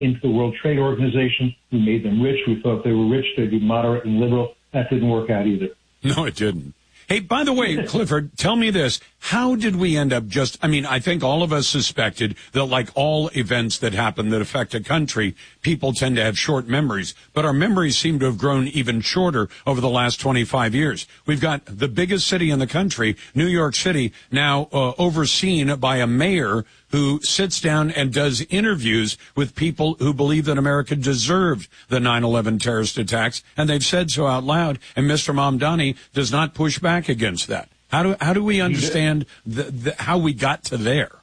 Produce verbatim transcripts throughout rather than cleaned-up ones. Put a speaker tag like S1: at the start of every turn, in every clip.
S1: into the World Trade Organization. We made them rich. We thought they were rich, they'd be moderate and liberal. That didn't work out either.
S2: No, it didn't. Hey, by the way, Clifford, tell me this. How did we end up just, I mean, I think all of us suspected that like all events that happen that affect a country, people tend to have short memories. But our memories seem to have grown even shorter over the last twenty-five years. We've got the biggest city in the country, New York City, now uh, overseen by a mayor who sits down and does interviews with people who believe that America deserved the nine eleven terrorist attacks, and they've said so out loud, and Mister Mamdani does not push back against that. How do how do we understand the, the, how we got to there?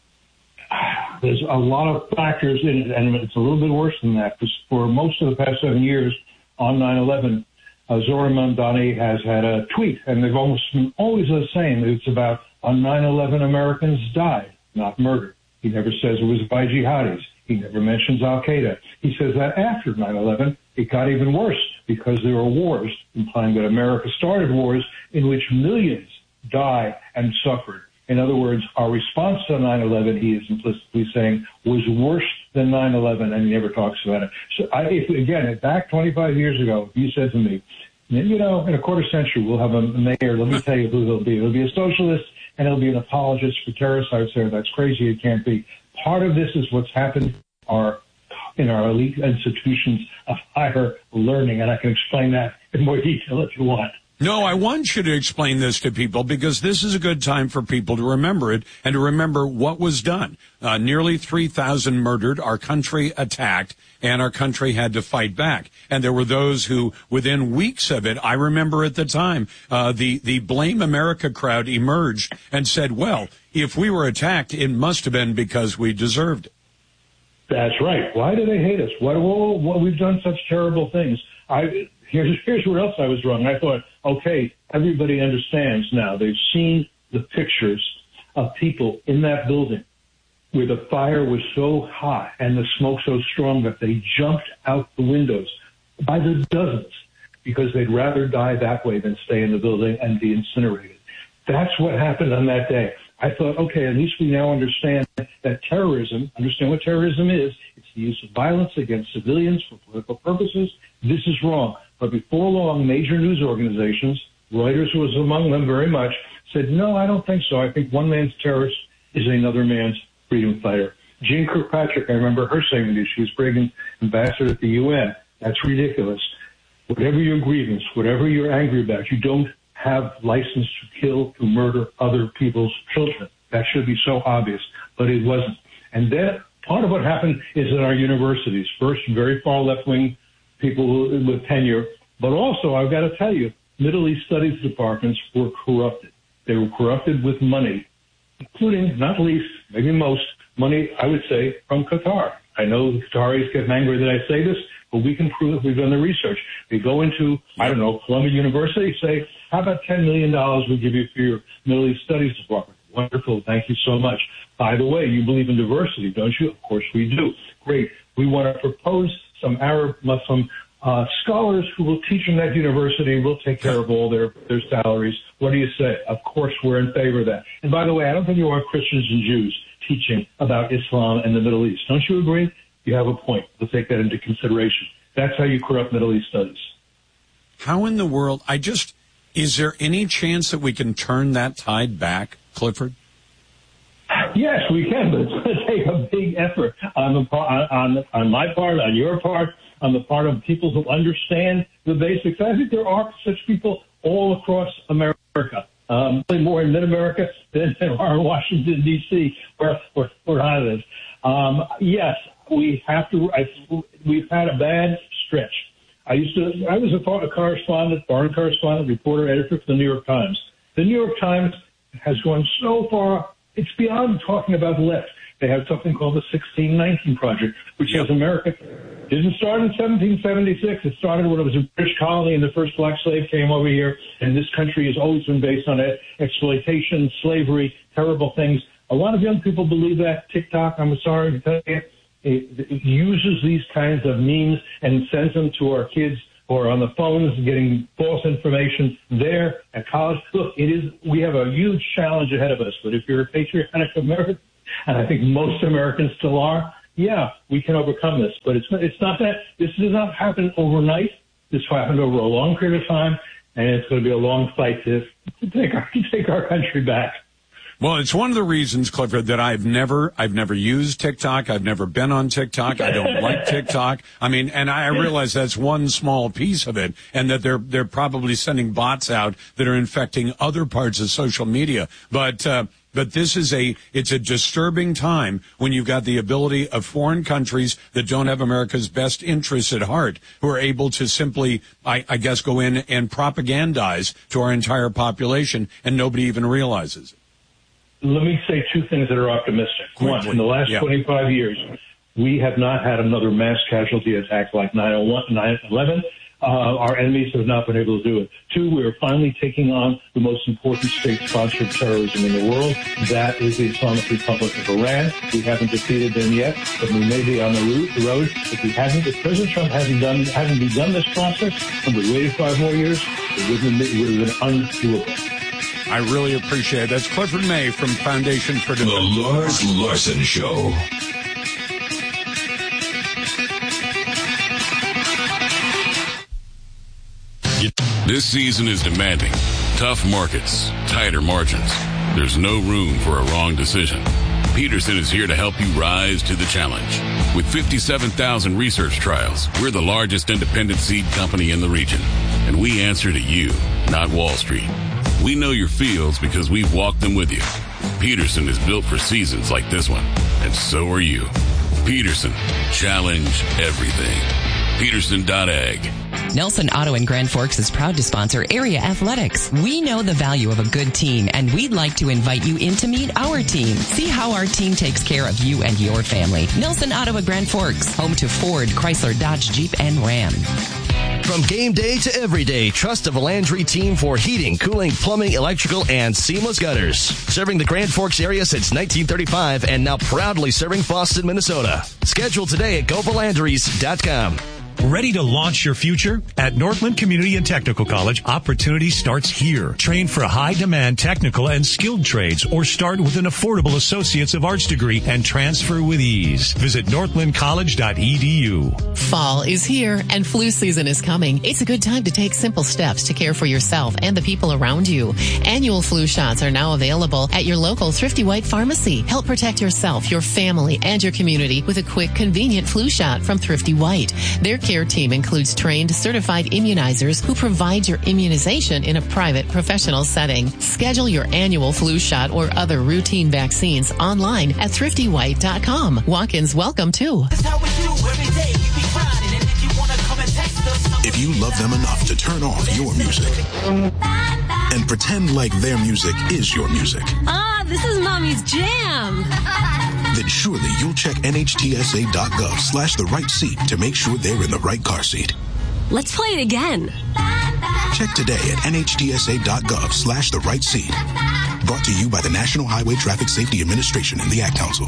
S1: There's a lot of factors in it, and it's a little bit worse than that, because for most of the past seven years on nine eleven, uh, Zohar Mamdani has had a tweet, and they've almost been always the same. It's about on nine eleven Americans died, not murdered. He never says it was by jihadis. He never mentions Al-Qaeda. He says that after nine eleven, it got even worse because there were wars, implying that America started wars in which millions died and suffered. In other words, our response to nine eleven, he is implicitly saying, was worse than nine eleven, and he never talks about it. So, I, if, again, back twenty-five years ago, if you said to me, you know, in a quarter century, we'll have a mayor, let me tell you who he'll be. It'll be a socialist, and he'll be an apologist for terrorists. I would say, that's crazy, it can't be. Part of this is what's happened our, in our elite institutions of higher learning, and I can explain that in more detail if you want.
S2: No, I want you to explain this to people because this is a good time for people to remember it and to remember what was done. Uh, nearly three thousand murdered, our country attacked, and our country had to fight back. And there were those who, within weeks of it, I remember at the time, uh, the, the Blame America crowd emerged and said, well, if we were attacked, it must have been because we deserved it.
S1: That's right. Why do they hate us? Why, why, why we've done such terrible things? I... Here's, here's where else I was wrong. I thought, okay, everybody understands now. They've seen the pictures of people in that building where the fire was so hot and the smoke so strong that they jumped out the windows by the dozens because they'd rather die that way than stay in the building and be incinerated. That's what happened on that day. I thought, okay, at least we now understand that terrorism, understand what terrorism is. It's the use of violence against civilians for political purposes. This is wrong. But before long, major news organizations, Reuters was among them very much, said, no, I don't think so. I think one man's terrorist is another man's freedom fighter. Jean Kirkpatrick, I remember her saying this. She was Reagan's ambassador at the U N. That's ridiculous. Whatever your grievance, whatever you're angry about, you don't have license to kill, to murder other people's children. That should be so obvious, but it wasn't. And then part of what happened is in our universities, first very far left-wing people with tenure, but also, I've got to tell you, Middle East studies departments were corrupted. They were corrupted with money, including, not least, maybe most, money, I would say, from Qatar. I know the Qataris get angry that I say this, but we can prove it. We've done the research. They go into, I don't know, Columbia University, say, how about ten million dollars we give you for your Middle East studies department? Wonderful. Thank you so much. By the way, you believe in diversity, don't you? Of course we do. Great. We want to propose some Arab Muslim uh, scholars who will teach in that university. We'll take care of all their, their salaries. What do you say? Of course, we're in favor of that. And by the way, I don't think you want Christians and Jews teaching about Islam and the Middle East. Don't you agree? You have a point. We'll take that into consideration. That's how you corrupt Middle East studies.
S2: How in the world, I just, is there any chance that we can turn that tide back, Clifford?
S1: Yes, we can, but it's going to take a big effort on the on on my part, on your part, on the part of people who understand the basics. I think there are such people all across America, um, more in mid-America than there are in Washington, D C, where, where, where I live. Um, yes, we have to. I, we've had a bad stretch. I used to. I was a, a correspondent, foreign correspondent, reporter, editor for the New York Times. The New York Times has gone so far. It's beyond talking about the left. They have something called the sixteen nineteen Project, which has America. Didn't start in seventeen seventy-six. It started when it was a British colony and the first black slave came over here. And this country has always been based on exploitation, slavery, terrible things. A lot of young people believe that. TikTok, I'm sorry to tell you, it, it uses these kinds of memes and sends them to our kids or on the phones getting false information there at college. Look, it is, we have a huge challenge ahead of us, but if you're a patriotic American, and I think most Americans still are, yeah, we can overcome this. But it's it's not that. This does not happen overnight. This happened over a long period of time, and it's going to be a long fight to, to take our to take our country back.
S2: Well, it's one of the reasons, Clifford, that I've never, I've never used TikTok. I've never been on TikTok. I don't like TikTok. I mean, and I realize that's one small piece of it, and that they're, they're probably sending bots out that are infecting other parts of social media. But, uh, but this is a, it's a disturbing time when you've got the ability of foreign countries that don't have America's best interests at heart, who are able to simply, I, I guess, go in and propagandize to our entire population, and nobody even realizes it.
S1: Let me say two things that are optimistic.
S2: Quickly.
S1: One, in the last
S2: yeah.
S1: twenty-five years, we have not had another mass casualty attack like nine eleven. Uh, our enemies have not been able to do it. Two, we are finally taking on the most important state-sponsored terrorism in the world. That is the Islamic Republic of Iran. We haven't defeated them yet, but we may be on the road. If we hadn't, if President Trump hadn't done, hadn't begun this process, and we waited five more years, it would have been, it would have been undoable.
S2: I really appreciate it. That's Clifford May from Foundation for Democracy.
S3: The Lars Larson Show. This season is demanding. Tough markets, tighter margins. There's no room for a wrong decision. Peterson is here to help you rise to the challenge. With fifty-seven thousand research trials, we're the largest independent seed company in the region. And we answer to you, not Wall Street. We know your fields because we've walked them with you. Peterson is built for seasons like this one, and so are you. Peterson, challenge everything. Peterson dot ag.
S4: Nelson Auto in Grand Forks is proud to sponsor Area Athletics. We know the value of a good team, and we'd like to invite you in to meet our team. See how our team takes care of you and your family. Nelson Auto in Grand Forks, home to Ford, Chrysler, Dodge, Jeep, and Ram.
S5: From game day to every day, trust the Valandry team for heating, cooling, plumbing, electrical, and seamless gutters. Serving the Grand Forks area since nineteen thirty-five and now proudly serving Boston, Minnesota. Schedule today at go valandrys dot com.
S6: Ready to launch your future? At Northland Community and Technical College, opportunity starts here. Train for high-demand technical and skilled trades or start with an affordable Associates of Arts degree and transfer with ease. Visit northland college dot e d u.
S7: Fall is here and flu season is coming. It's a good time to take simple steps to care for yourself and the people around you. Annual flu shots are now available at your local Thrifty White pharmacy. Help protect yourself, your family, and your community with a quick, convenient flu shot from Thrifty White. Their care team includes trained, certified immunizers who provide your immunization in a private, professional setting. Schedule your annual flu shot or other routine vaccines online at thrifty white dot com. Walk-ins welcome, too.
S8: If you love them enough to turn off your music and pretend like their music is your music.
S9: Ah, this is Mommy's jam.
S8: Then surely you'll check N H T S A dot gov slash the right seat to make sure they're in the right car seat.
S9: Let's play it again.
S8: Check today at N H T S A dot gov slash the right seat. Brought to you by the National Highway Traffic Safety Administration and the Ad Council.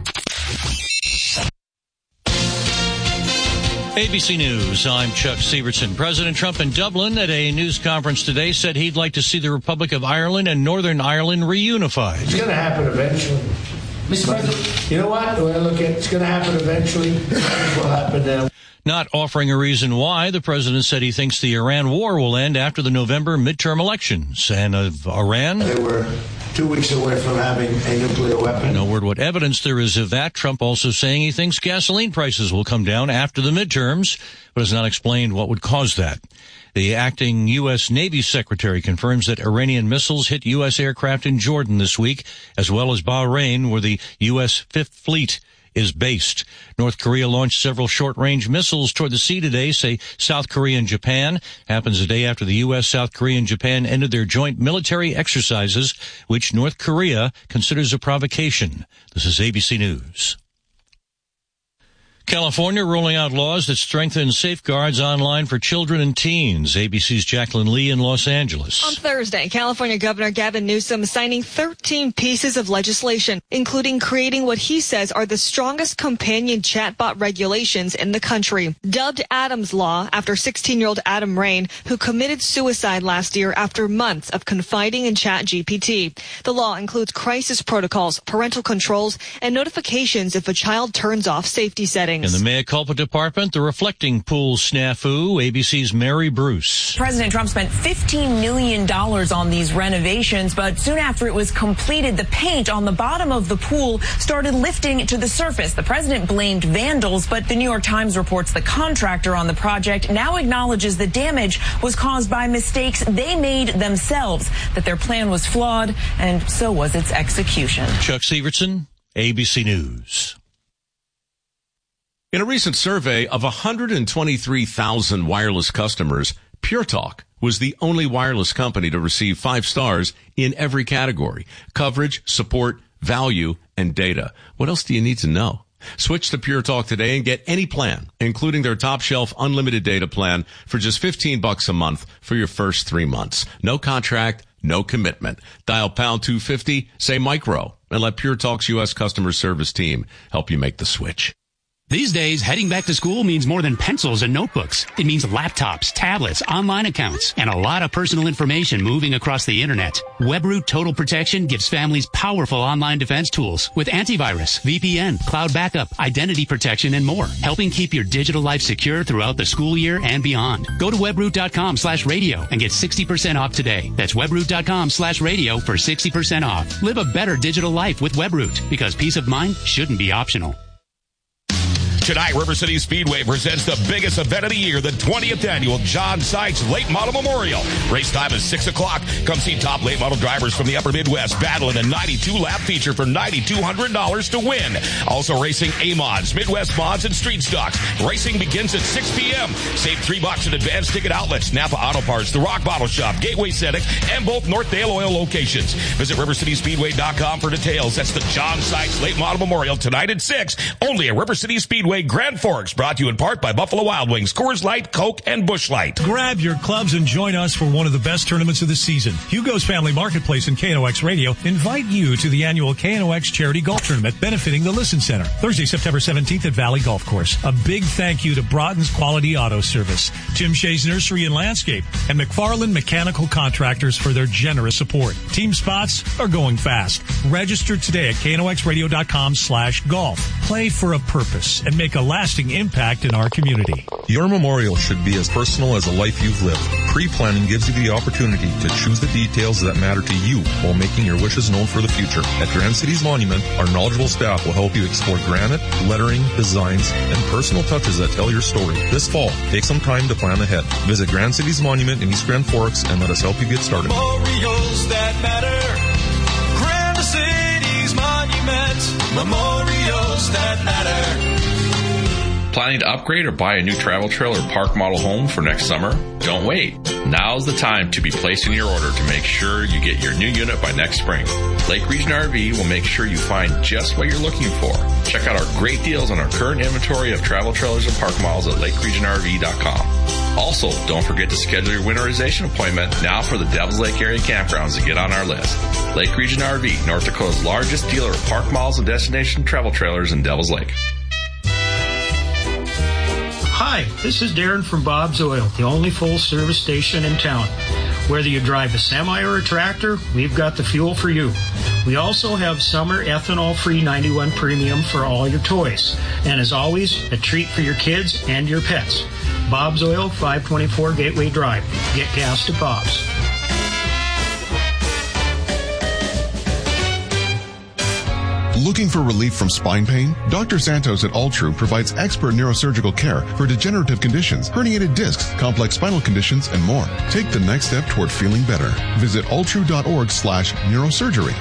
S10: A B C News, I'm Chuck Sievertson. President Trump in Dublin at a news conference today said he'd like to see the Republic of Ireland and Northern Ireland reunified.
S11: It's going to happen eventually. Mister President, you know what? The way I look at it, it's going to happen eventually. It will happen now.
S10: Not offering a reason why, the president said he thinks the Iran war will end after the November midterm elections. And of Iran,
S11: they were two weeks away from having a nuclear weapon.
S10: No word what evidence there is of that. Trump also saying he thinks gasoline prices will come down after the midterms, but has not explained what would cause that. The acting U S Navy secretary confirms that Iranian missiles hit U S aircraft in Jordan this week, as well as Bahrain, where the U S Fifth Fleet is based. North Korea launched several short-range missiles toward the sea today, say South Korea and Japan. Happens a day after the U S, South Korea, and Japan ended their joint military exercises, which North Korea considers a provocation. This is A B C News. California rolling out laws that strengthen safeguards online for children and teens. A B C's Jacqueline Lee in Los Angeles.
S12: On Thursday, California Governor Gavin Newsom signing thirteen pieces of legislation, including creating what he says are the strongest companion chatbot regulations in the country. Dubbed Adam's Law after sixteen-year-old Adam Rain, who committed suicide last year after months of confiding in ChatGPT. The law includes crisis protocols, parental controls, and notifications if a child turns off safety settings.
S10: In the Mea Culpa Department, the reflecting pool snafu, A B C's Mary Bruce.
S13: President Trump spent fifteen million dollars on these renovations, but soon after it was completed, the paint on the bottom of the pool started lifting to the surface. The president blamed vandals, but the New York Times reports the contractor on the project now acknowledges the damage was caused by mistakes they made themselves, that their plan was flawed, and so was its execution.
S10: Chuck Severson, A B C News.
S14: In a recent survey of one hundred twenty-three thousand wireless customers, Pure Talk was the only wireless company to receive five stars in every category: coverage, support, value, and data. What else do you need to know? Switch to Pure Talk today and get any plan, including their top shelf unlimited data plan, for just fifteen bucks a month for your first three months. No contract, no commitment. Dial pound two fifty, say micro, and let Pure Talk's U S customer service team help you make the switch.
S15: These days, heading back to school means more than pencils and notebooks. It means laptops, tablets, online accounts, and a lot of personal information moving across the internet. WebRoot Total Protection gives families powerful online defense tools with antivirus, V P N, cloud backup, identity protection, and more, helping keep your digital life secure throughout the school year and beyond. Go to webroot.com slash radio and get sixty percent off today. That's webroot.com slash radio for sixty percent off. Live a better digital life with WebRoot, because peace of mind shouldn't be optional.
S16: Tonight, River City Speedway presents the biggest event of the year, the twentieth annual John Sykes Late Model Memorial. Race time is six o'clock. Come see top late model drivers from the upper Midwest battle in a ninety-two lap feature for nine thousand two hundred dollars to win. Also racing A-Mods, Midwest Mods, and Street Stocks. Racing begins at six p.m. Save three bucks at advanced ticket outlets, Napa Auto Parts, The Rock Bottle Shop, Gateway Cedric, and both Northdale Oil locations. Visit river city speedway dot com for details. That's the John Sykes Late Model Memorial tonight at six, only at River City Speedway, Grand Forks, brought to you in part by Buffalo Wild Wings, Coors Light, Coke, and Busch Light.
S6: Grab your clubs and join us for one of the best tournaments of the season. Hugo's Family Marketplace and K N O X Radio invite you to the annual K N O X Charity Golf Tournament benefiting the Listen Center, Thursday, September seventeenth at Valley Golf Course. A big thank you to Broughton's Quality Auto Service, Tim Shea's Nursery and Landscape, and McFarland Mechanical Contractors for their generous support. Team spots are going fast. Register today at K N O X radio dot com slash golf. Play for a purpose and make a lasting impact in our community.
S17: Your memorial should be as personal as a life you've lived. Pre-planning gives you the opportunity to choose the details that matter to you while making your wishes known for the future. At Grand Cities Monument, our knowledgeable staff will help you explore granite, lettering, designs, and personal touches that tell your story. This fall, take some time to plan ahead. Visit Grand Cities Monument in East Grand Forks and let us help you get started.
S18: Memorials that matter. Grand Cities Monument. Memorials that matter.
S19: Planning to upgrade or buy a new travel trailer or park model home for next summer? Don't wait. Now's the time to be placing your order to make sure you get your new unit by next spring. Lake Region R V will make sure you find just what you're looking for. Check out our great deals on our current inventory of travel trailers and park models at lake region r v dot com. Also, don't forget to schedule your winterization appointment now for the Devils Lake area campgrounds to get on our list. Lake Region R V, North Dakota's largest dealer of park models and destination travel trailers in Devils Lake.
S20: Hi, this is Darren from Bob's Oil, the only full-service station in town. Whether you drive a semi or a tractor, we've got the fuel for you. We also have summer ethanol-free ninety-one Premium for all your toys. And as always, a treat for your kids and your pets. Bob's Oil, five twenty-four Gateway Drive. Get gas to Bob's.
S21: Looking for relief from spine pain? Doctor Santos at Altru provides expert neurosurgical care for degenerative conditions, herniated discs, complex spinal conditions, and more. Take the next step toward feeling better. Visit altru dot org slash neurosurgery.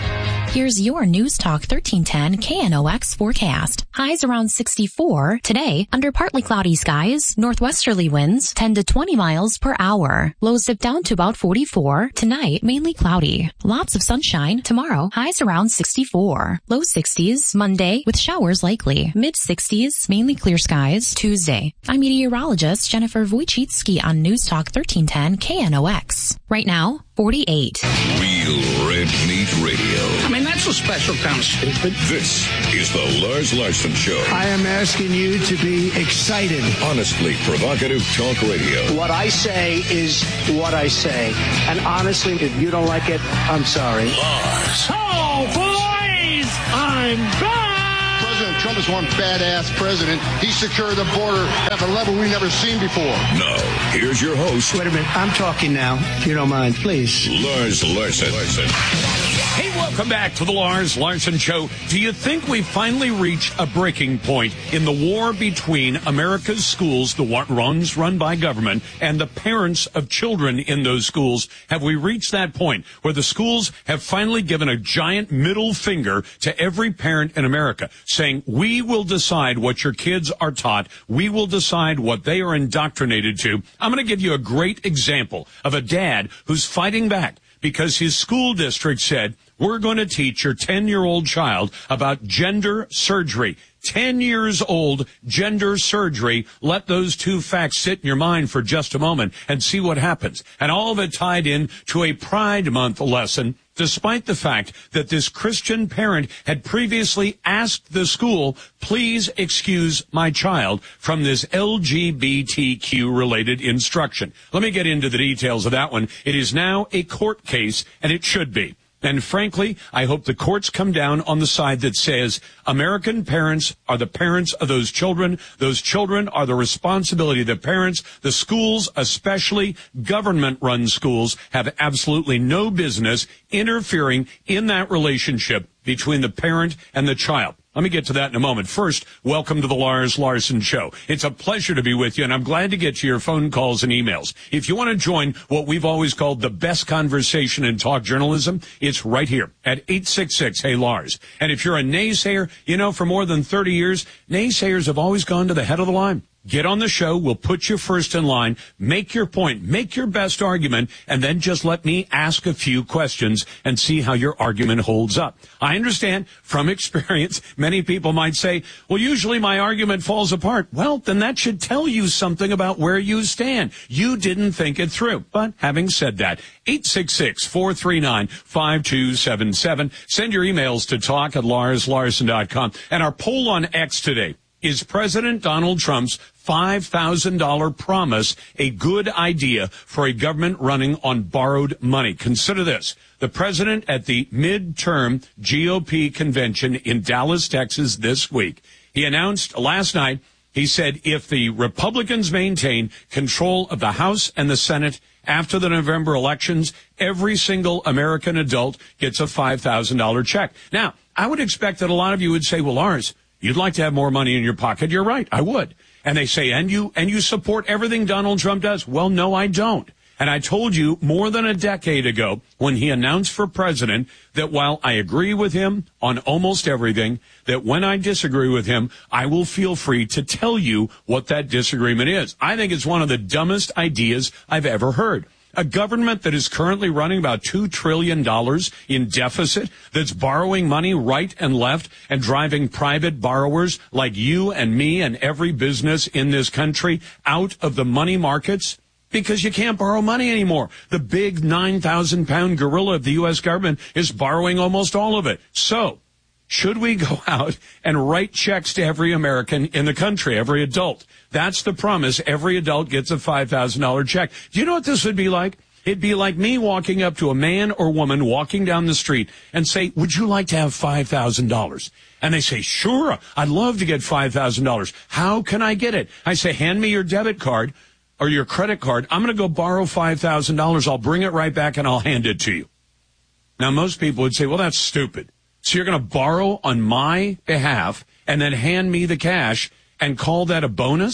S1: Here's your News Talk thirteen ten K N O X forecast. Highs around sixty-four. Today, under partly cloudy skies, northwesterly winds ten to twenty miles per hour. Lows dip down to about forty-four. Tonight, mainly cloudy. Lots of sunshine. Tomorrow, highs around sixty-four. Low sixties. Monday, with showers likely. Mid sixties, mainly clear skies. Tuesday. I'm meteorologist Jennifer Wojcicki on News Talk thirteen ten K N O X. Right now, forty-eight.
S22: Real Red Meat Radio.
S11: I mean, that's a special kind of stupid.
S22: This is the Lars Larson Show.
S11: I am asking you to be excited.
S22: Honestly provocative talk radio.
S11: What I say is what I say. And honestly, if you don't like it, I'm sorry.
S22: Lars.
S11: Oh, boys! I'm back!
S23: President Trump is one badass president. He secured the border at a level we've never seen before.
S22: Now, here's your host.
S11: Wait a minute. I'm talking now. If you don't mind, please.
S22: Lars Larson. Larson.
S2: Hey, welcome back to the Lars Larson Show. Do you think we finally reached a breaking point in the war between America's schools, the ones run by government, and the parents of children in those schools? Have we reached that point where the schools have finally given a giant middle finger to every parent in America, saying, we will decide what your kids are taught. We will decide what they are indoctrinated to. I'm going to give you a great example of a dad who's fighting back because his school district said, we're going to teach your ten-year-old child about gender surgery. ten years old, gender surgery. Let those two facts sit in your mind for just a moment and see what happens. And all of it tied in to a Pride Month lesson, despite the fact that this Christian parent had previously asked the school, please excuse my child from this L G B T Q-related instruction. Let me get into the details of that one. It is now a court case, and it should be. And frankly, I hope the courts come down on the side that says American parents are the parents of those children. Those children are the responsibility of the parents. The schools, especially government-run schools, have absolutely no business interfering in that relationship between the parent and the child. Let me get to that in a moment. First, welcome to the Lars Larson Show. It's a pleasure to be with you, and I'm glad to get to your phone calls and emails. If you want to join what we've always called the best conversation in talk journalism, it's right here at eight six six, hey Lars. And if you're a naysayer, you know, for more than thirty years, naysayers have always gone to the head of the line. Get on the show. We'll put you first in line. Make your point. Make your best argument. And then just let me ask a few questions and see how your argument holds up. I understand from experience, many people might say, well, usually my argument falls apart. Well, then that should tell you something about where you stand. You didn't think it through. But having said that, eight six six, four three nine, five two seven seven. Send your emails to talk at lars larson dot com. And our poll on X today. Is President Donald Trump's five thousand dollars promise a good idea for a government running on borrowed money? Consider this. The president at the midterm G O P convention in Dallas, Texas this week, he announced last night, he said if the Republicans maintain control of the House and the Senate after the November elections, every single American adult gets a five thousand dollars check. Now, I would expect that a lot of you would say, well, Lars, you'd like to have more money in your pocket. You're right. I would. And they say, and you, and you support everything Donald Trump does. Well, no, I don't. And I told you more than a decade ago when he announced for president that while I agree with him on almost everything, that when I disagree with him, I will feel free to tell you what that disagreement is. I think it's one of the dumbest ideas I've ever heard. A government that is currently running about two trillion dollars in deficit, that's borrowing money right and left and driving private borrowers like you and me and every business in this country out of the money markets because you can't borrow money anymore. The big nine thousand pound gorilla of the U S government is borrowing almost all of it. So, should we go out and write checks to every American in the country, every adult? That's the promise. Every adult gets a five thousand dollars check. Do you know what this would be like? It'd be like me walking up to a man or woman walking down the street and say, would you like to have five thousand dollars? And they say, sure, I'd love to get five thousand dollars. How can I get it? I say, hand me your debit card or your credit card. I'm going to go borrow five thousand dollars. I'll bring it right back and I'll hand it to you. Now, most people would say, well, that's stupid. So you're going to borrow on my behalf and then hand me the cash and call that a bonus?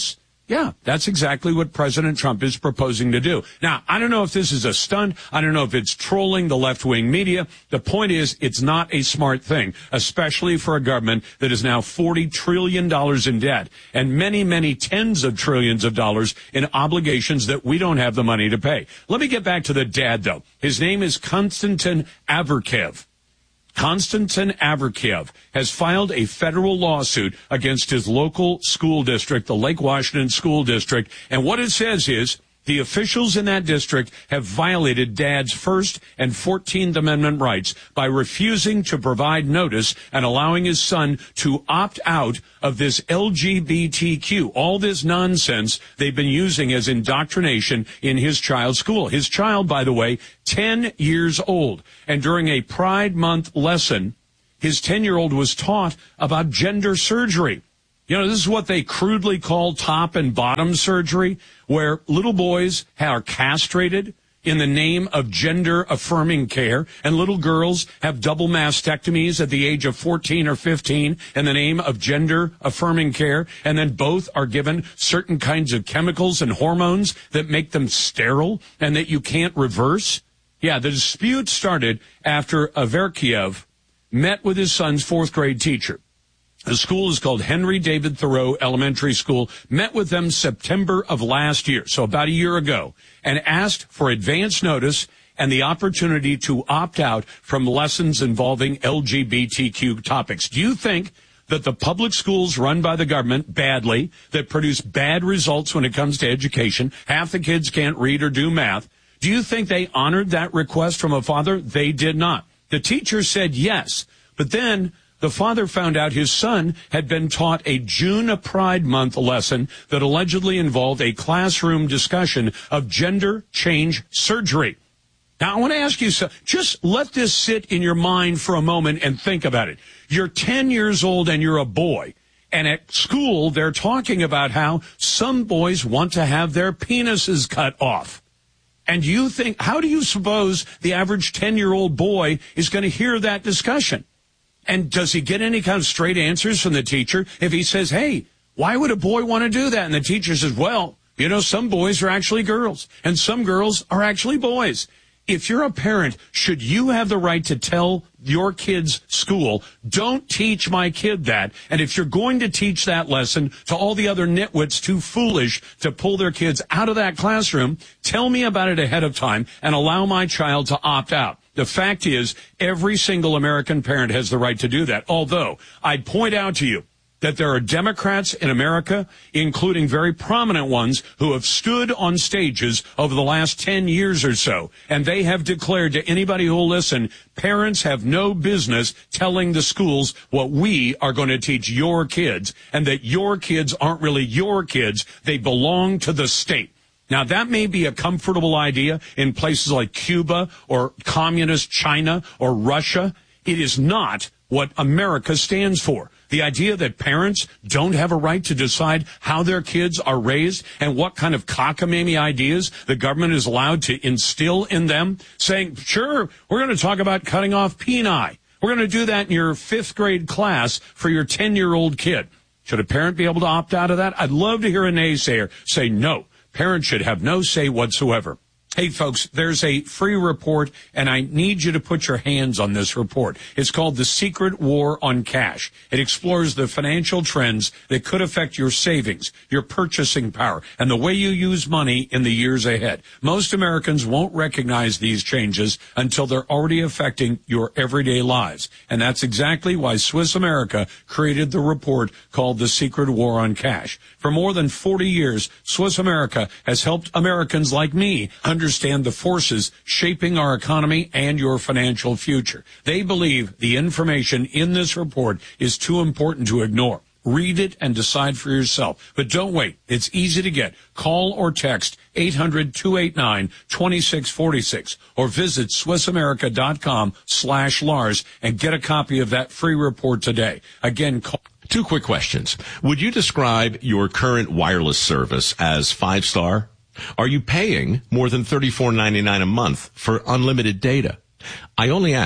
S2: Yeah, that's exactly what President Trump is proposing to do. Now, I don't know if this is a stunt. I don't know if it's trolling the left-wing media. The point is, it's not a smart thing, especially for a government that is now forty trillion dollars in debt and many, many tens of trillions of dollars in obligations that we don't have the money to pay. Let me get back to the dad, though. His name is Konstantin Averkiev. Konstantin Averkiev has filed a federal lawsuit against his local school district, the Lake Washington School District. And what it says is the officials in that district have violated Dad's First and fourteenth Amendment rights by refusing to provide notice and allowing his son to opt out of this L G B T Q, all this nonsense they've been using as indoctrination in his child's school. His child, by the way, ten years old. And during a Pride Month lesson, his ten-year-old was taught about gender surgery. You know, this is what they crudely call top and bottom surgery, where little boys are castrated in the name of gender-affirming care, and little girls have double mastectomies at the age of fourteen or fifteen in the name of gender-affirming care, and then both are given certain kinds of chemicals and hormones that make them sterile and that you can't reverse. Yeah, the dispute started after Averkiev met with his son's fourth grade teacher. The school is called Henry David Thoreau Elementary School, met with them September of last year, so about a year ago, and asked for advance notice and the opportunity to opt out from lessons involving L G B T Q topics. Do you think that the public schools run by the government badly, that produce bad results when it comes to education, half the kids can't read or do math, do you think they honored that request from a father? They did not. The teacher said yes, but then the father found out his son had been taught a June Pride Month lesson that allegedly involved a classroom discussion of gender change surgery. Now, I want to ask you, so just let this sit in your mind for a moment and think about it. You're ten years old and you're a boy. And at school, they're talking about how some boys want to have their penises cut off. And you think, how do you suppose the average ten-year-old boy is going to hear that discussion? And does he get any kind of straight answers from the teacher if he says, hey, why would a boy want to do that? And the teacher says, well, you know, some boys are actually girls and some girls are actually boys. If you're a parent, should you have the right to tell your kid's school, don't teach my kid that? And if you're going to teach that lesson to all the other nitwits too foolish to pull their kids out of that classroom, tell me about it ahead of time and allow my child to opt out. The fact is, every single American parent has the right to do that. Although, I'd point out to you that there are Democrats in America, including very prominent ones, who have stood on stages over the last ten years or so, and they have declared to anybody who will listen, parents have no business telling the schools what we are going to teach your kids, and that your kids aren't really your kids, they belong to the state. Now, that may be a comfortable idea in places like Cuba or communist China or Russia. It is not what America stands for. The idea that parents don't have a right to decide how their kids are raised and what kind of cockamamie ideas the government is allowed to instill in them, saying, sure, we're going to talk about cutting off peni. We're going to do that in your fifth grade class for your ten-year-old kid. Should a parent be able to opt out of that? I'd love to hear a naysayer say no. Parents should have no say whatsoever. Hey, folks, there's a free report, and I need you to put your hands on this report. It's called The Secret War on Cash. It explores the financial trends that could affect your savings, your purchasing power, and the way you use money in the years ahead. Most Americans won't recognize these changes until they're already affecting your everyday lives. And that's exactly why Swiss America created the report called The Secret War on Cash. For more than forty years, Swiss America has helped Americans like me understand the forces shaping our economy and your financial future. They believe the information in this report is too important to ignore. Read it and decide for yourself. But don't wait. It's easy to get. Call or text eight hundred, two eight nine, two six four six or visit SwissAmerica.com slash Lars and get a copy of that free report today. Again, call.
S14: Two quick questions. Would you describe your current wireless service as five-star? Are you paying more than thirty-four ninety-nine a month for unlimited data? I only ask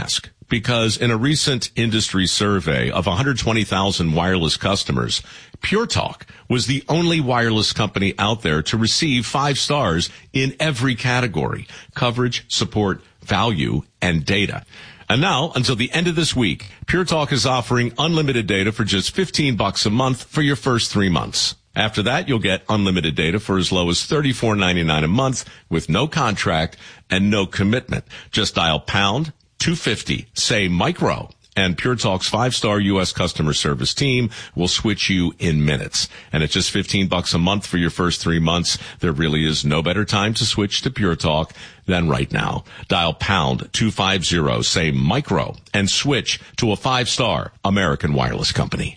S14: because in a recent industry survey of one hundred twenty thousand wireless customers, Pure Talk was the only wireless company out there to receive five stars in every category: coverage, support, value, and data. And now, until the end of this week, Pure Talk is offering unlimited data for just fifteen bucks a month for your first three months. After that, you'll get unlimited data for as low as thirty-four ninety-nine a month with no contract and no commitment. Just dial pound two fifty, say micro, and Pure Talk's five-star U S customer service team will switch you in minutes. And at just fifteen bucks a month for your first three months, there really is no better time to switch to Pure Talk than right now. Dial pound two fifty, say micro, and switch to a five-star American wireless company.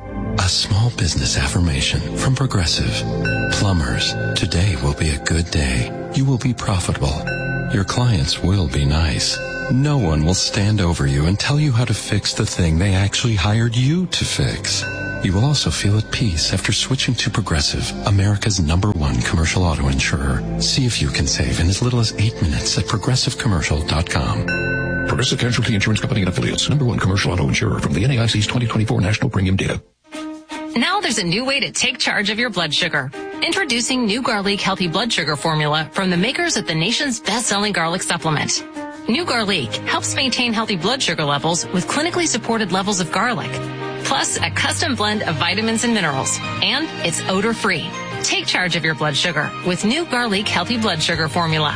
S3: A small business affirmation from Progressive. Plumbers, today will be a good day. You will be profitable. Your clients will be nice. No one will stand over you and tell you how to fix the thing they actually hired you to fix. You will also feel at peace after switching to Progressive, America's number one commercial auto insurer. See if you can save in as little as eight minutes at progressive commercial dot com.
S21: Progressive Casualty Insurance Company and Affiliates, number one commercial auto insurer from the N A I C's twenty twenty-four National Premium Data.
S4: Now there's a new way to take charge of your blood sugar. Introducing New Garlic Healthy Blood Sugar Formula from the makers of the nation's best-selling garlic supplement. New Garlic helps maintain healthy blood sugar levels with clinically supported levels of garlic, plus a custom blend of vitamins and minerals, and it's odor-free. Take charge of your blood sugar with New Garlic Healthy Blood Sugar Formula.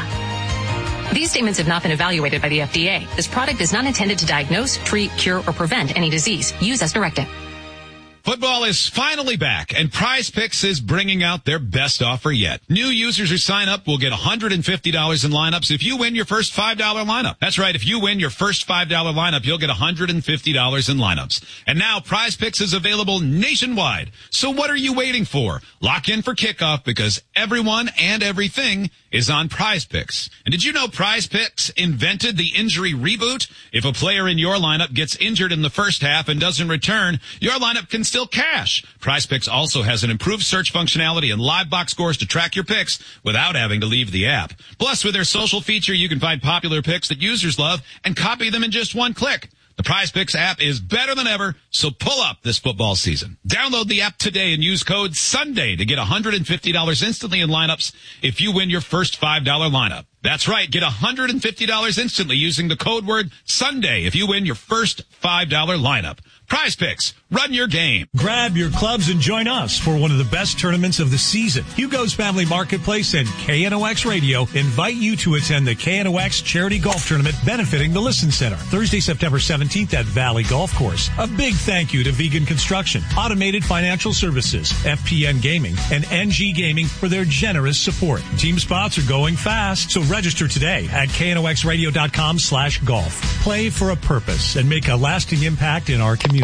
S4: These statements have not been evaluated by the F D A. This product is not intended to diagnose, treat, cure, or prevent any disease. Use as directed.
S5: Football is finally back, and Prize Picks is bringing out their best offer yet. New users who sign up will get one hundred fifty dollars in lineups if you win your first five dollar lineup. That's right, if you win your first five dollar lineup, you'll get one hundred fifty dollars in lineups. And now Prize Picks is available nationwide. So what are you waiting for? Lock in for kickoff because everyone and everything is on Prize Picks. And did you know Prize Picks invented the injury reboot? If a player in your lineup gets injured in the first half and doesn't return, your lineup can still cash. Prize Picks also has an improved search functionality and live box scores to track your picks without having to leave the app. Plus, with their social feature, you can find popular picks that users love and copy them in just one click. The Prize Picks app is better than ever, so pull up this football season. Download the app today and use code SUNDAY to get one hundred fifty dollars instantly in lineups if you win your first five dollar lineup. That's right, get one hundred fifty dollars instantly using the code word SUNDAY if you win your first five dollar lineup. Prize Picks, run your game.
S6: Grab your clubs and join us for one of the best tournaments of the season. Hugo's Family Marketplace and K N O X Radio invite you to attend the K N O X Charity Golf Tournament benefiting the Listen Center, Thursday, September seventeenth at Valley Golf Course. A big thank you to Vegan Construction, Automated Financial Services, F P N Gaming, and N G Gaming for their generous support. Team spots are going fast, so register today at K N O X radio dot com slash golf. Play for a purpose and make a lasting impact in our community.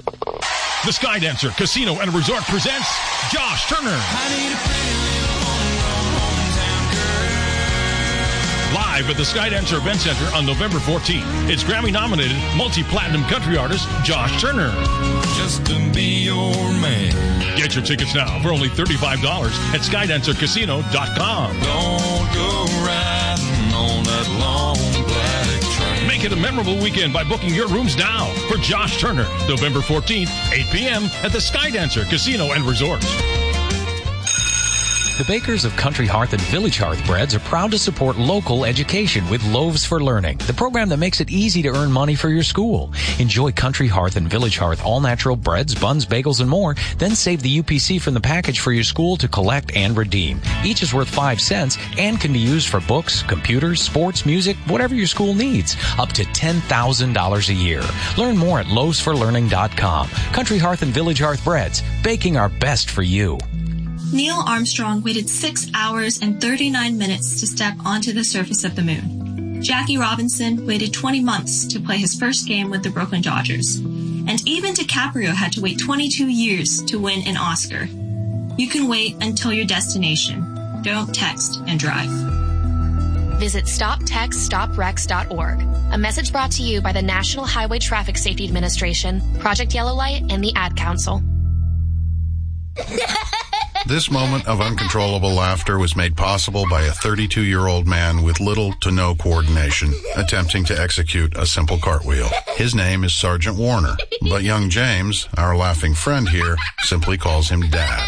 S16: The Skydancer Casino and Resort presents Josh Turner. Live at the Skydancer Event Center on November fourteenth. It's Grammy-nominated multi-platinum country artist Josh Turner. Just to be your man. Get your tickets now for only thirty-five dollars at skydancer casino dot com. Don't go riding on that long black train. Make it a memorable weekend by booking your rooms now for Josh Turner, November fourteenth, eight p.m. at the Skydancer Casino and Resort.
S24: The bakers of Country Hearth and Village Hearth Breads are proud to support local education with Loaves for Learning, the program that makes it easy to earn money for your school. Enjoy Country Hearth and Village Hearth all-natural breads, buns, bagels, and more. Then save the U P C from the package for your school to collect and redeem. Each is worth five cents and can be used for books, computers, sports, music, whatever your school needs. Up to ten thousand dollars a year. Learn more at loaves for learning dot com. Country Hearth and Village Hearth Breads, baking our best for you.
S25: Neil Armstrong waited six hours and thirty-nine minutes to step onto the surface of the moon. Jackie Robinson waited twenty months to play his first game with the Brooklyn Dodgers. And even DiCaprio had to wait twenty-two years to win an Oscar. You can wait until your destination. Don't text and drive.
S1: Visit stop text stop wrecks dot org. A message brought to you by the National Highway Traffic Safety Administration, Project Yellow Light, and the Ad Council.
S7: This moment of uncontrollable laughter was made possible by a thirty-two-year-old man with little to no coordination attempting to execute a simple cartwheel. His name is Sergeant Warner, but young James, our laughing friend here, simply calls him Dad.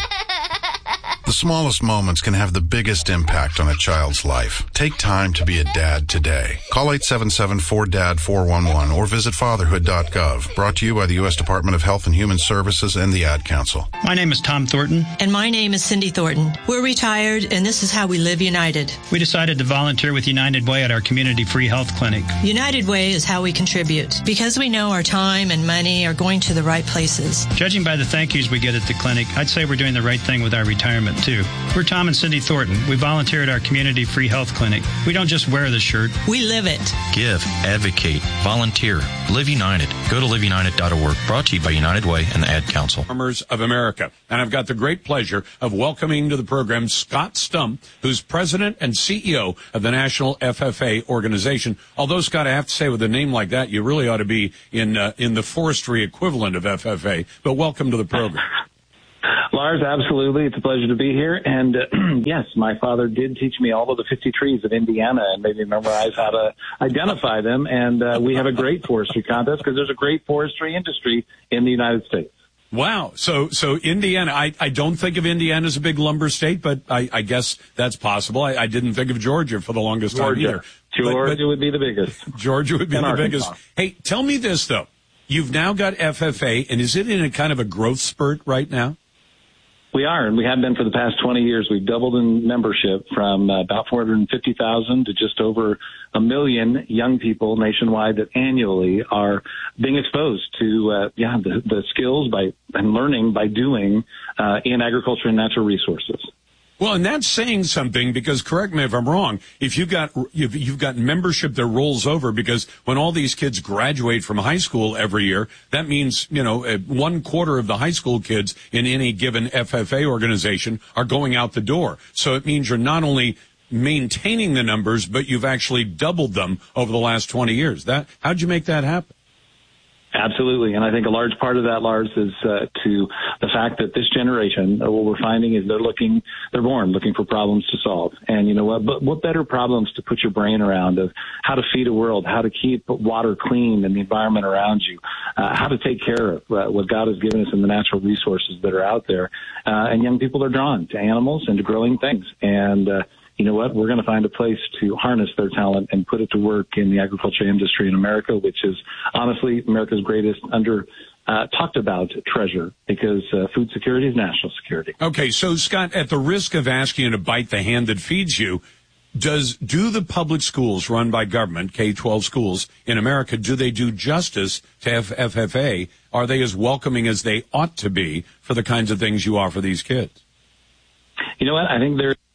S7: The smallest moments can have the biggest impact on a child's life. Take time to be a dad today. Call eight seven seven, four D A D, four one one or visit fatherhood dot gov. Brought to you by the U S Department of Health and Human Services and the Ad Council.
S8: My name is Tom Thornton.
S9: And my name is Cindy Thornton. We're retired, and this is how we live United.
S8: We decided to volunteer with United Way at our community free health clinic.
S9: United Way is how we contribute, because we know our time and money are going to the right places.
S8: Judging by the thank yous we get at the clinic, I'd say we're doing the right thing with our retirement, too. We're Tom and Cindy Thornton. We volunteer at our community free health clinic. We don't just wear the shirt.
S9: We live it.
S12: Give, advocate, volunteer, live united. Go to live united dot org. Brought to you by United Way and the Ad Council.
S2: Farmers of America. And I've got the great pleasure of welcoming to the program Scott Stump, who's president and C E O of the National F F A organization. Although, Scott, I have to say, with a name like that, you really ought to be in uh, in the forestry equivalent of F F A. But welcome to the program.
S13: Lars, absolutely. It's a pleasure to be here. And uh, yes, my father did teach me all of the fifty trees of Indiana and made me memorize how to identify them. And uh, we have a great forestry contest because there's a great forestry industry in the United States.
S2: Wow. So, so Indiana, I, I don't think of Indiana as a big lumber state, but I, I guess that's possible. I, I didn't think of Georgia for the longest
S13: Georgia.
S2: time either.
S13: Georgia
S2: but, but
S13: would be the biggest.
S2: Georgia would be
S13: and
S2: the
S13: Arkansas.
S2: biggest. Hey, tell me this, though. You've now got F F A, and is it in a kind of a growth spurt right now?
S13: We are, and we have been for the past twenty years. We've doubled in membership from uh, about four hundred fifty thousand to just over a million young people nationwide that annually are being exposed to uh, yeah the, the skills by and learning by doing uh, in agriculture and natural resources.
S2: Well, and that's saying something because, correct me if I'm wrong, if you've got, you've, you've got membership that rolls over, because when all these kids graduate from high school every year, that means, you know, one quarter of the high school kids in any given F F A organization are going out the door. So it means you're not only maintaining the numbers, but you've actually doubled them over the last twenty years. That, how'd you make that happen?
S13: Absolutely. And I think a large part of that, Lars, is uh, to the fact that this generation, uh, what we're finding is they're looking, they're born looking for problems to solve. And you know what, but what better problems to put your brain around of how to feed a world, how to keep water clean and the environment around you, uh, how to take care of uh, what God has given us in the natural resources that are out there. Uh, and young people are drawn to animals and to growing things. And, uh, you know what? We're going to find a place to harness their talent and put it to work in the agriculture industry in America, which is honestly America's greatest under uh, talked about treasure, because uh, food security is national security.
S2: Okay, so Scott, at the risk of asking you to bite the hand that feeds you, does do the public schools run by government, K twelve schools in America, do they do justice to F F A? Are they as welcoming as they ought to be for the kinds of things you offer these kids?
S13: You know what? I think there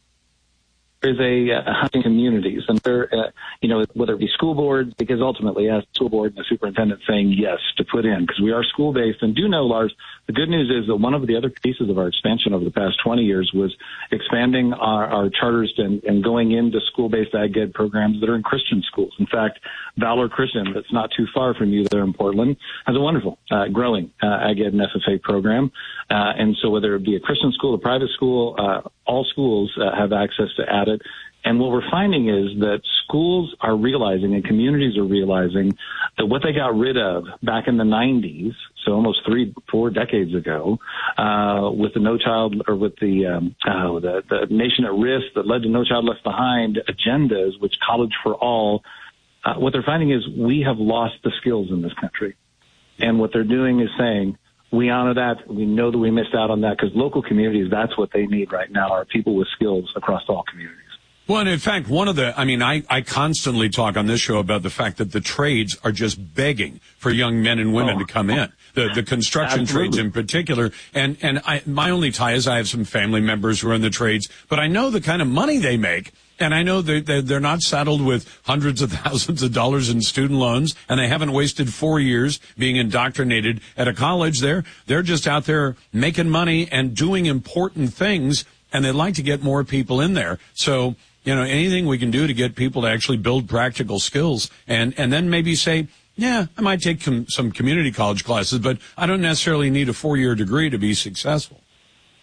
S13: is a uh, hunting communities, and there, uh, you know, whether it be school boards, because ultimately, as school board and the superintendent saying yes to put in, because we are school based, and do know, Lars, the good news is that one of the other pieces of our expansion over the past twenty years was expanding our, our charters and, and going into school-based ag ed programs that are in Christian schools. In fact, Valor Christian, that's not too far from you there in Portland, has a wonderful uh, growing uh, ag ed and F F A program. Uh, and so whether it be a Christian school, a private school, uh, all schools uh, have access to add it. And what we're finding is that schools are realizing and communities are realizing that what they got rid of back in the nineties, so almost three, four decades ago, uh, with the No Child or with the, um, uh, the, the Nation at Risk that led to No Child Left Behind agendas, which College for All, uh, what they're finding is we have lost the skills in this country. And what they're doing is saying, we honor that. We know that we missed out on that, because local communities, that's what they need right now, are people with skills across all communities.
S2: Well, and in fact, one of the, I mean, I, I constantly talk on this show about the fact that the trades are just begging for young men and women oh. to come in. The, the construction
S13: Absolutely.
S2: trades in particular. And, and I, my only tie is I have some family members who are in the trades, but I know the kind of money they make. And I know that they're not saddled with hundreds of thousands of dollars in student loans, and they haven't wasted four years being indoctrinated at a college. They're, they're just out there making money and doing important things, and they'd like to get more people in there. So, you know, anything we can do to get people to actually build practical skills, and, and then maybe say, yeah, I might take com- some community college classes, but I don't necessarily need a four-year degree to be successful.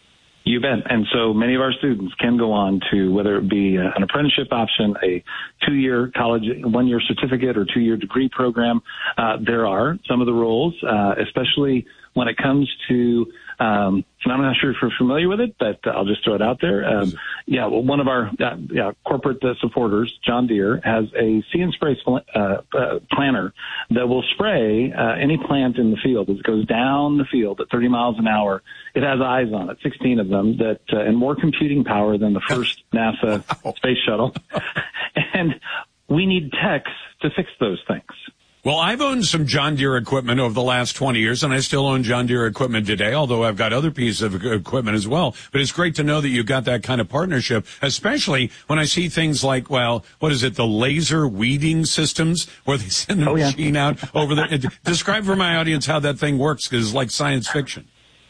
S13: You bet. And so many of our students can go on to, whether it be an apprenticeship option, a two-year college, one-year certificate, or two-year degree program. Uh, there are some of the roles, uh, especially when it comes to, um, and I'm not sure if you're familiar with it, but I'll just throw it out there. Um, yeah, well, one of our uh, yeah, corporate uh, supporters, John Deere, has a See and Spray uh, uh, planter that will spray uh, any plant in the field. As it goes down the field at thirty miles an hour, it has eyes on it, sixteen of them, that uh, and more computing power than the first NASA wow. space shuttle. And we need techs to fix those things.
S2: Well, I've owned some John Deere equipment over the last twenty years, and I still own John Deere equipment today, although I've got other pieces of equipment as well. But it's great to know that you've got that kind of partnership, especially when I see things like, well, what is it, the laser weeding systems, where they send the oh, machine yeah. out over the... Describe for my audience how that thing works, because it's like science fiction.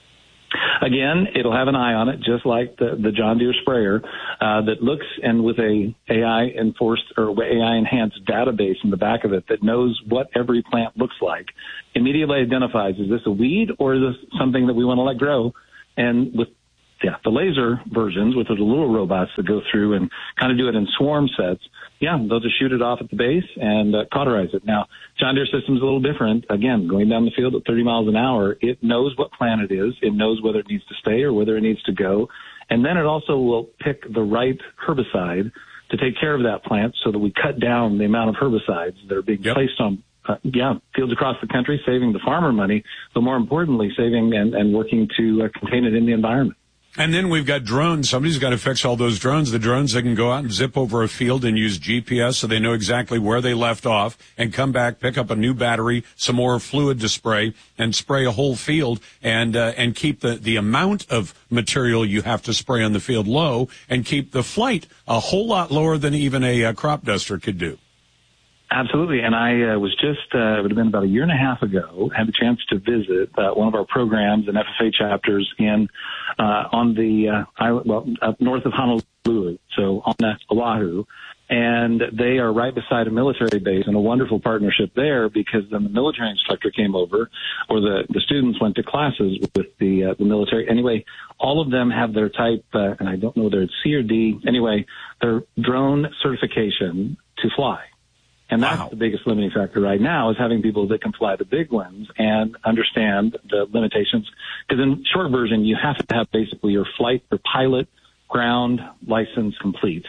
S13: Again, it'll have an eye on it, just like the, the John Deere sprayer, uh, that looks, and with a AI enforced or A I enhanced database in the back of it that knows what every plant looks like, immediately identifies, is this a weed or is this something that we want to let grow? And with yeah, the laser versions, with the little robots that go through and kind of do it in swarm sets, yeah, they'll just shoot it off at the base and uh, cauterize it. Now, John Deere system's a little different. Again, going down the field at thirty miles an hour, it knows what plant it is. It knows whether it needs to stay or whether it needs to go. And then it also will pick the right herbicide to take care of that plant so that we cut down the amount of herbicides that are being yep. placed on, uh, yeah, fields across the country, saving the farmer money, but more importantly, saving and, and working to uh, contain it in the environment.
S2: And then we've got drones. Somebody's got to fix all those drones. The drones that can go out and zip over a field and use G P S so they know exactly where they left off and come back, pick up a new battery, some more fluid to spray, and spray a whole field and uh, and keep the, the amount of material you have to spray on the field low and keep the flight a whole lot lower than even a, a crop duster could do.
S13: Absolutely. And I uh, was just, uh, it would have been about a year and a half ago, had the chance to visit uh, one of our programs and F F A chapters in, uh, on the, uh, island, well, up north of Honolulu, so on uh, Oahu. And they are right beside a military base, and a wonderful partnership there, because then the military instructor came over, or the, the students went to classes with the, uh, the military. Anyway, all of them have their type, uh, and I don't know whether it's C or D, anyway, their drone certification to fly. And that's wow. the biggest limiting factor right now, is having people that can fly the big ones and understand the limitations. Because in short version, you have to have basically your flight, your pilot, ground license complete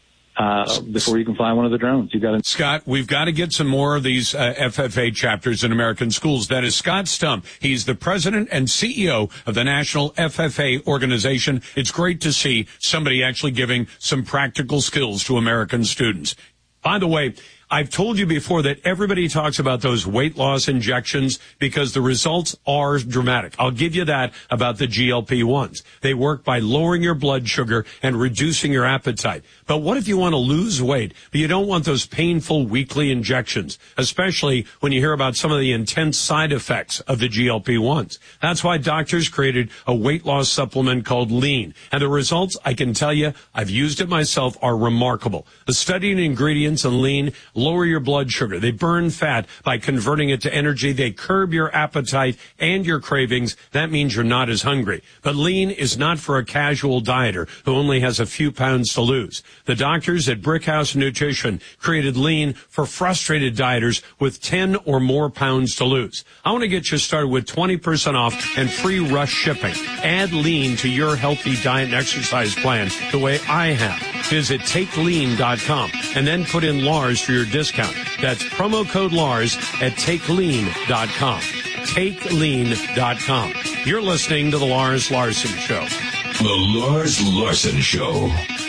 S13: uh, before you can fly one of the drones. You've got to-
S2: Scott, we've got to get some more of these uh, F F A chapters in American schools. That is Scott Stump. He's the president and C E O of the National F F A organization. It's great to see somebody actually giving some practical skills to American students. By the way, I've told you before that everybody talks about those weight loss injections because the results are dramatic. I'll give you that about the G L P ones. They work by lowering your blood sugar and reducing your appetite. But what if you want to lose weight, but you don't want those painful weekly injections, especially when you hear about some of the intense side effects of the G L P ones? That's why doctors created a weight loss supplement called Lean. And the results, I can tell you, I've used it myself, are remarkable. The studied ingredients in Lean lower your blood sugar. They burn fat by converting it to energy. They curb your appetite and your cravings. That means you're not as hungry. But Lean is not for a casual dieter who only has a few pounds to lose. The doctors at Brickhouse Nutrition created Lean for frustrated dieters with ten or more pounds to lose. I want to get you started with twenty percent off and free rush shipping. Add Lean to your healthy diet and exercise plan the way I have. Visit take lean dot com and then put in Lars for your discount. That's promo code Lars at take lean dot com. take lean dot com. You're listening to The Lars Larson Show.
S22: The Lars Larson Show.